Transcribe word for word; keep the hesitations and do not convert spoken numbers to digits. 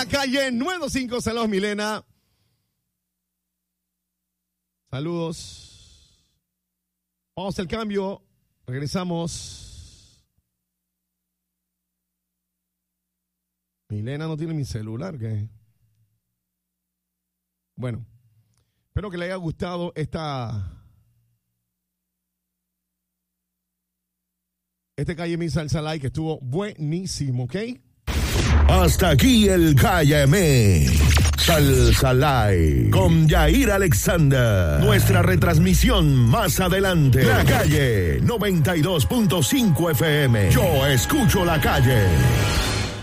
la calle nueve dos cinco. Saludos, Milena. Saludos. Vamos al cambio. Regresamos. Milena no tiene mi celular, ¿qué? Bueno, espero que le haya gustado esta... Este Calle Mi Salsa Live que estuvo buenísimo, ¿ok? Hasta aquí el Cállame Salsa Live con Yair Alexander. Nuestra retransmisión más adelante. La Calle noventa y dos punto cinco F M. Yo escucho la calle.